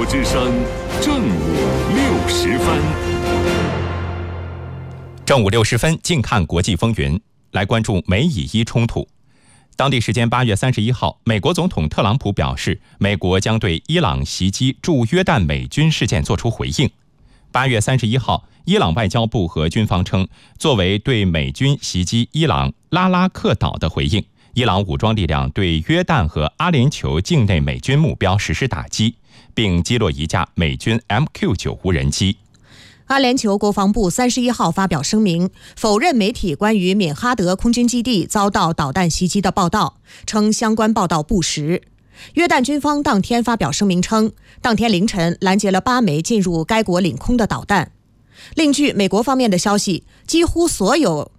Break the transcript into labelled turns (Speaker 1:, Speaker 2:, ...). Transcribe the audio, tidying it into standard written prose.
Speaker 1: 之声正午60分。
Speaker 2: 正午60分，近看国际风云，来关注美以伊冲突。当地时间8月31号，美国总统特朗普表示，美国将对伊朗袭击驻约旦美军事件作出回应。8月31号，伊朗外交部和军方称，作为对美军袭击伊朗拉拉克岛的回应，伊朗武装力量对约旦和阿联酋境内美军目标实施打击，并击落一架美军 MQ-9 无人机。
Speaker 3: 阿联酋国防部31号发表声明，否认媒体关于敏哈德空军基地遭到导弹袭击的报道，称相关报道不实。约旦军方当天发表声明称，当天凌晨拦截了8枚进入该国领空的导弹。另据美国方面的消息，几乎所有